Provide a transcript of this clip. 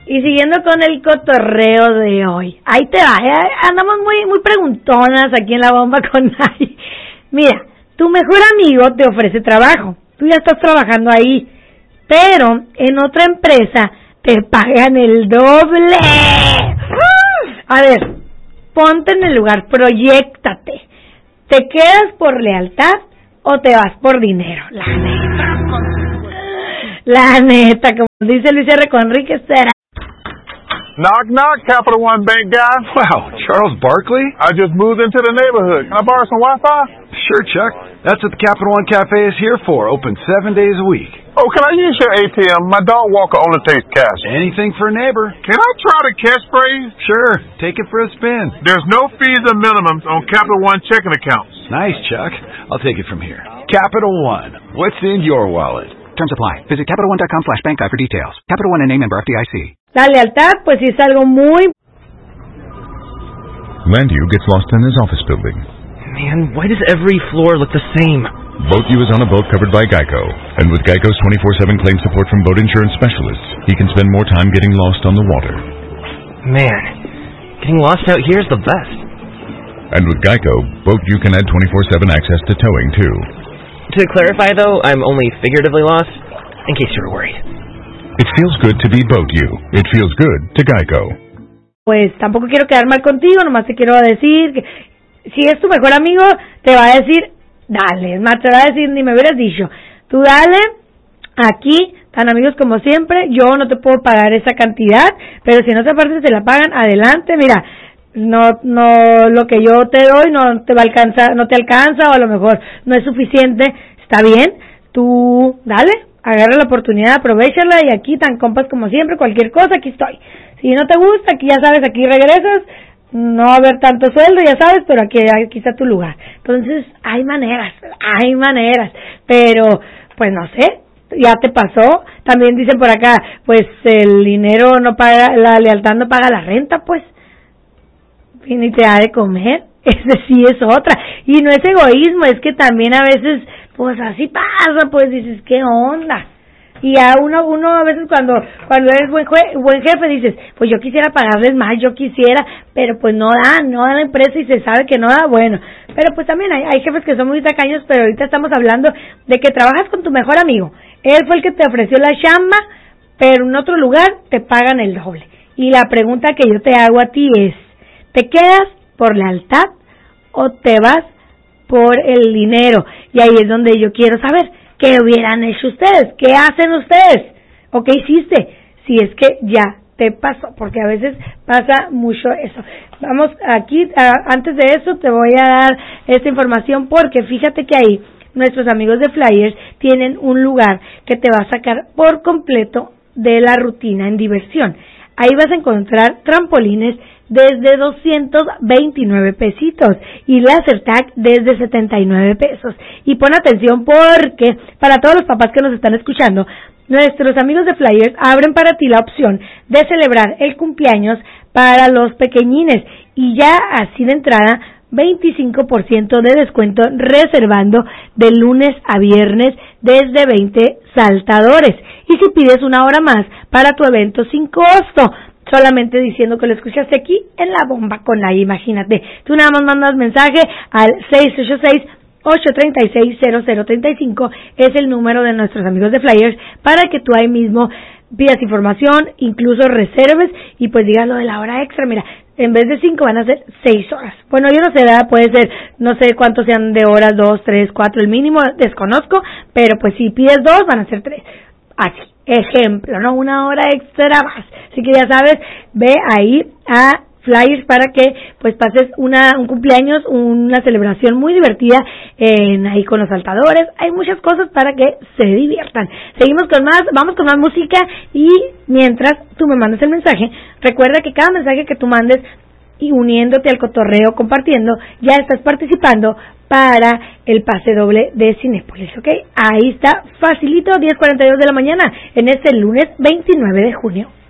Y siguiendo con el cotorreo de hoy, ahí te va, andamos muy preguntonas aquí en la bomba con Nay. Mira, tu mejor amigo te ofrece trabajo, tú ya estás trabajando ahí, pero en otra empresa te pagan el doble. A ver, ponte en el lugar, proyéctate. ¿Te quedas por lealtad o te vas por dinero? La neta, como dice Luis R. Conríquez, será. Knock, knock, Capital One Bank guy. Wow, Charles Barkley? I just moved into the neighborhood. Can I borrow some Wi-Fi? Sure, Chuck. That's what the Capital One Cafe is here for, open 7 days a week. Oh, can I use your ATM? My dog walker only takes cash. Anything for a neighbor. Can I try the catchphrase? Sure, take it for a spin. There's no fees or minimums on Capital One checking accounts. Nice, Chuck. I'll take it from here. Capital One. What's in your wallet? Terms apply. Visit CapitalOne.com/bankguide for details. Capital One and name member FDIC. La lealtad, pues sí es algo muy... Landu gets lost in his office building. Man, why does every floor look the same? BoatU is on a boat covered by Geico. And with Geico's 24/7 claim support from boat insurance specialists, he can spend more time getting lost on the water. Man, getting lost out here is the best. And with Geico, BoatU can add 24/7 access to towing, too. To clarify, though, I'm only figuratively lost, in case you were worried. It feels good to be BoatU. It feels good to Geico. Pues tampoco quiero quedar mal contigo, nomás te quiero decir que si es tu mejor amigo, te va a decir, dale, es más, te va a decir, ni me hubieras dicho, tú dale, aquí, tan amigos como siempre, yo no te puedo pagar esa cantidad, pero si no te aparte te la pagan, adelante, mira, no, lo que yo te doy no te va a alcanzar, no te alcanza, o a lo mejor no es suficiente, está bien, tú dale, agarra la oportunidad, aprovéchala, y aquí tan compas como siempre, cualquier cosa, aquí estoy. Si no te gusta, aquí ya sabes, aquí regresas, no va a haber tanto sueldo, ya sabes, pero aquí está tu lugar. Entonces, hay maneras, pero, pues no sé, ya te pasó. También dicen por acá, pues el dinero no paga, la lealtad no paga la renta, pues, y te ha de comer, ese sí es otra. Y no es egoísmo, es que también a veces, pues así pasa, pues dices, ¿qué onda? Y a uno a veces cuando eres buen jefe dices, pues yo quisiera pagarles más, pero pues no da la empresa y se sabe que no da, bueno, pero pues también hay jefes que son muy tacaños, pero ahorita estamos hablando de que trabajas con tu mejor amigo, él fue el que te ofreció la chamba, pero en otro lugar te pagan el doble, y la pregunta que yo te hago a ti es, ¿te quedas por lealtad o te vas por el dinero? Y ahí es donde yo quiero saber, ¿qué hubieran hecho ustedes? ¿Qué hacen ustedes? ¿O qué hiciste? Si es que ya te pasó, porque a veces pasa mucho eso. Vamos aquí, antes de eso te voy a dar esta información porque fíjate que ahí nuestros amigos de Flyers tienen un lugar que te va a sacar por completo de la rutina en diversión. Ahí vas a encontrar trampolines desde 229 pesitos y laser tag desde 79 pesos. Y pon atención porque para todos los papás que nos están escuchando, nuestros amigos de Flyers abren para ti la opción de celebrar el cumpleaños para los pequeñines y ya así de entrada 25% de descuento reservando de lunes a viernes desde 20 saltadores. Y si pides una hora más para tu evento sin costo, solamente diciendo que lo escuchaste aquí en La Bomba con Nay, imagínate. Tú nada más mandas mensaje al 686-836-0035, es el número de nuestros amigos de Flyers, para que tú ahí mismo pidas información, incluso reserves y pues digas lo de la hora extra. Mira, en vez de 5 van a ser 6 horas. Bueno, yo no sé, puede ser, no sé cuántos sean de horas, 2, 3, 4, el mínimo, desconozco, pero pues si pides 2 van a ser 3. Así, ejemplo, ¿no? Una hora extra más. Así que ya sabes, ve ahí a Flyers para que pues pases un cumpleaños, una celebración muy divertida ahí con los saltadores. Hay muchas cosas para que se diviertan. Seguimos con más, vamos con más música y mientras tú me mandas el mensaje, recuerda que cada mensaje que tú mandes y uniéndote al cotorreo, compartiendo, ya estás participando para el pase doble de Cinépolis, ¿ok? Ahí está, facilito, 10:42 de la mañana, en este lunes 29 de junio.